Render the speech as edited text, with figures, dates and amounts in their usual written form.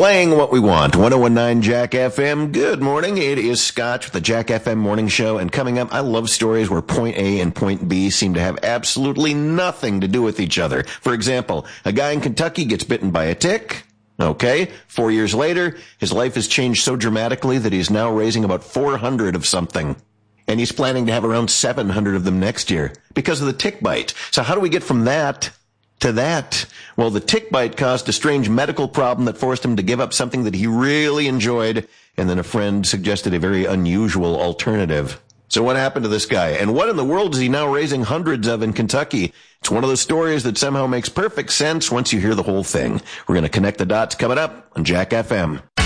Playing what we want. 1019 Jack FM. Good morning. It is Scotch with the Jack FM Morning Show. And coming up, I love stories where point A and point B seem to have absolutely nothing to do with each other. For example, a guy in Kentucky gets bitten by a tick. Okay. 4 years later, his life has changed so dramatically that he's now raising about 400 of something. And he's planning to have around 700 of them next year because of the tick bite. So how do we get from that to that? Well, the tick bite caused a strange medical problem that forced him to give up something that he really enjoyed, and then a friend suggested a very unusual alternative. So what happened to this guy? And what in the world is he now raising hundreds of in Kentucky? It's one of those stories that somehow makes perfect sense once you hear the whole thing. We're going to connect the dots coming up on Jack FM.